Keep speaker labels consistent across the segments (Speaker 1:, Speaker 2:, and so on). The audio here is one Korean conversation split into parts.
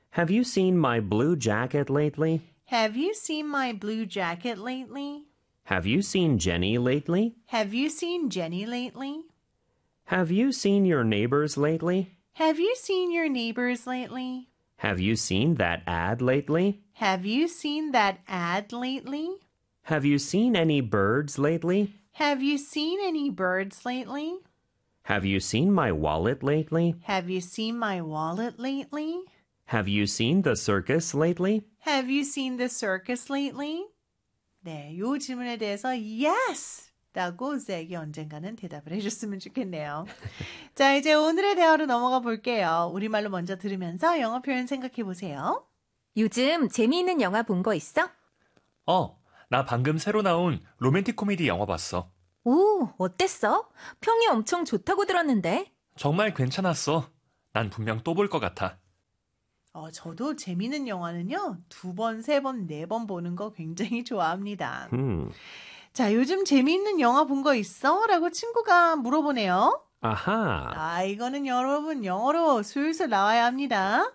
Speaker 1: Have you seen my blue jacket lately?
Speaker 2: Have you seen my blue jacket lately?
Speaker 1: Have you seen Jenny lately?
Speaker 2: Have you seen Jenny lately?
Speaker 1: Have you seen your neighbors lately?
Speaker 2: Have you seen your neighbors lately?
Speaker 1: Have you seen that ad lately?
Speaker 2: Have you seen that ad lately?
Speaker 1: Have you seen any birds lately?
Speaker 2: Have you seen any birds lately?
Speaker 1: Have you seen my wallet lately?
Speaker 2: Have you seen my wallet lately?
Speaker 1: Have you seen the circus lately?
Speaker 2: Have you seen the circus lately? 네, 이 질문에 대해서 yes! 라고 잭이 언젠가는 대답을 해줬으면 좋겠네요. 자, 이제 오늘의 대화로 넘어가 볼게요. 우리말로 먼저 들으면서 영어 표현 생각해 보세요.
Speaker 3: 요즘 재미있는 영화 본 거 있어?
Speaker 4: 나 방금 새로 나온 로맨틱 코미디 영화 봤어.
Speaker 3: 오, 어땠어? 평이 엄청 좋다고 들었는데.
Speaker 4: 정말 괜찮았어. 난 분명 또 볼 것 같아.
Speaker 2: 저도 재미있는 영화는요, 2번, 3번, 4번 보는 거 굉장히 좋아합니다. 자, 요즘 재미있는 영화 본 거 있어? 라고 친구가 물어보네요.
Speaker 1: 아하.
Speaker 2: 이거는 여러분 영어로 술술 나와야 합니다.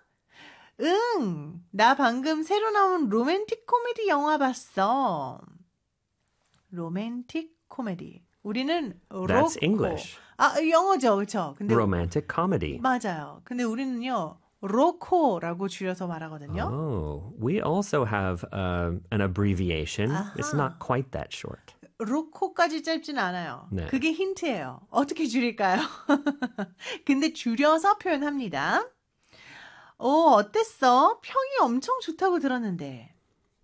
Speaker 2: 나 방금 새로 나온 로맨틱 코미디 영화 봤어. 로맨틱 코미디. 우리는
Speaker 1: That's
Speaker 2: 로코.
Speaker 1: English.
Speaker 2: 영어죠, 그렇죠? 근데
Speaker 1: Romantic comedy.
Speaker 2: 맞아요. 근데 우리는요, 로코라고 줄여서 말하거든요.
Speaker 1: Oh, we also have an abbreviation. It's not quite that short.
Speaker 2: 로코까지 짧진 않아요.
Speaker 1: 네.
Speaker 2: 그게 힌트예요. 어떻게 줄일까요? 근데 줄여서 표현합니다. 어땠어? 평이 엄청 좋다고 들었는데.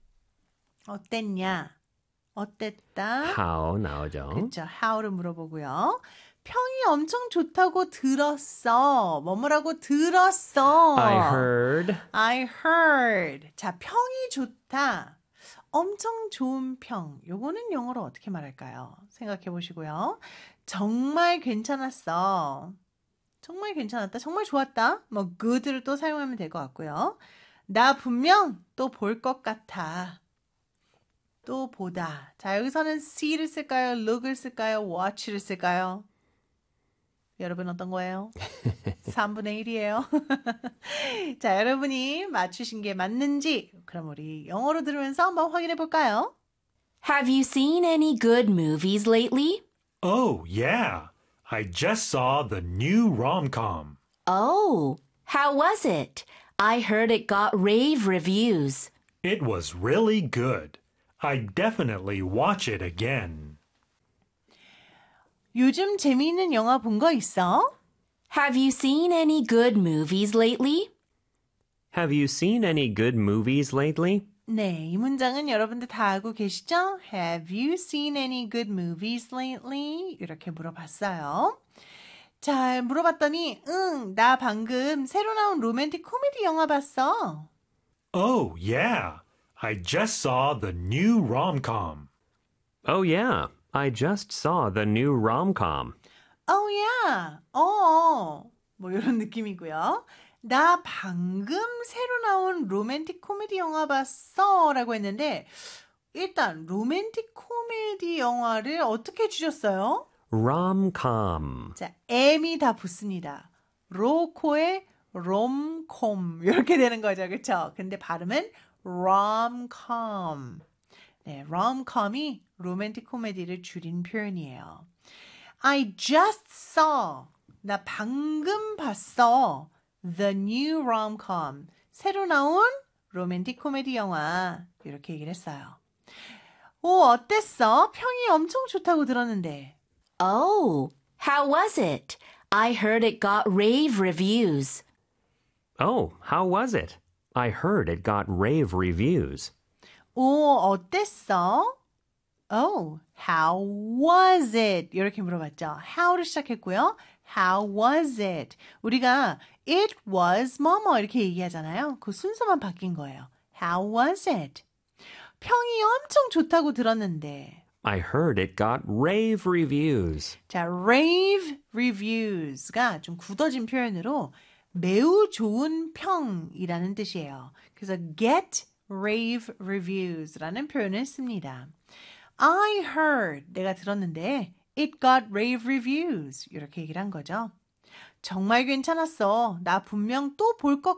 Speaker 2: 어땠냐? 어땠다?
Speaker 1: How 나오죠.
Speaker 2: 그렇죠. how를 물어보고요. 평이 엄청 좋다고 들었어. 뭐뭐라고 들었어. I heard. 자, 평이 좋다. 엄청 좋은 평. 요거는 영어로 어떻게 말할까요? 생각해 보시고요. 정말 괜찮았어. 정말 괜찮았다. 정말 좋았다. 뭐 good를 또 사용하면 될 것 같고요. 나 분명 또 볼 것 같아. 또 보다. 자, 여기서는 see를 쓸까요? look을 쓸까요? watch를 쓸까요? 여러분 어떤 거예요? 3분의 1이에요. 자, 여러분이 맞추신 게 맞는지 그럼 우리 영어로 들으면서 한번 확인해 볼까요?
Speaker 3: Have you seen any good movies lately?
Speaker 5: Oh, yeah. I just saw the new rom-com.
Speaker 3: Oh, how was it? I heard it got rave reviews.
Speaker 5: It was really good. I'd definitely watch it again.
Speaker 2: 요즘 재미있는 영화 본 거 있어?
Speaker 3: Have you seen any good movies lately?
Speaker 1: Have you seen any good movies lately?
Speaker 2: 네, 이 문장은 여러분들 다 알고 계시죠? Have you seen any good movies lately? 이렇게 물어봤어요. 자, 물어봤더니 나 방금 새로 나온 로맨틱 코미디 영화 봤어.
Speaker 5: Oh, yeah. I just saw the new rom-com.
Speaker 1: Oh, yeah. I just saw the new rom-com.
Speaker 2: Oh, yeah. 뭐 이런 느낌이고요. 나 방금 새로 나온 로맨틱 코미디 영화 봤어 라고 했는데 일단 로맨틱 코미디 영화를 어떻게 주셨어요?
Speaker 1: Rom-com.
Speaker 2: 자, M이 다 붙습니다. 로코의 롬콤 이렇게 되는 거죠. 그렇죠? 근데 발음은 rom-com. 네, rom-com이 로맨틱 코미디를 줄인 표현이에요. I just saw. 나 방금 봤어. The new rom-com. 새로 나온 로맨틱 코미디 영화. 이렇게 얘기를 했어요. 어땠어? 평이 엄청 좋다고 들었는데.
Speaker 3: Oh, how was it? I heard it got rave reviews.
Speaker 1: Oh, how was it? I heard it got rave reviews.
Speaker 2: 어땠어? Oh, how was it? 이렇게 물어봤죠. how를 시작했고요. How was it? 우리가 it was 뭐뭐 이렇게 얘기하잖아요. 그 순서만 바뀐 거예요. How was it? 평이 엄청 좋다고 들었는데.
Speaker 1: I heard it got rave reviews.
Speaker 2: 자, rave reviews가 좀 굳어진 표현으로 매우 좋은 평이라는 뜻이에요. 그래서 get rave reviews라는 표현을 씁니다. I heard, 내가 들었는데 it got rave reviews 이렇게 얘기를 한 거죠. 정말 괜찮았어. 나 분명 또 볼 것